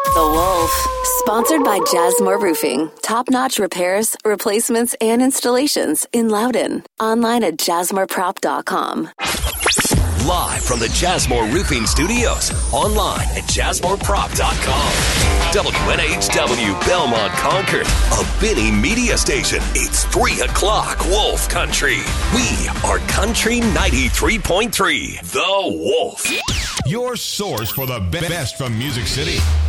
The Wolf. Sponsored by Jasmore Roofing. Top-notch repairs, replacements, and installations in Loudon. Online at jasmoreprop.com. Live from the Jasmore Roofing Studios. Online at jasmoreprop.com. WNHW Belmont Concord. A Benny media station. It's 3 o'clock Wolf Country. We are Country 93.3. The Wolf. Your source for the best from Music City.